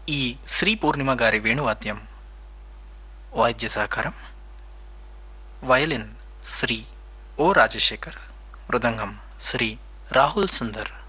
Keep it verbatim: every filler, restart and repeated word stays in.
ఈ శ్రీ పూర్ణిమ గారి వేణువాద్యం. వాయిద్య సహకారం వయలిన్ శ్రీ ఓ రాజశేఖర్, మృదంగం శ్రీ రాహుల్ సుందర్.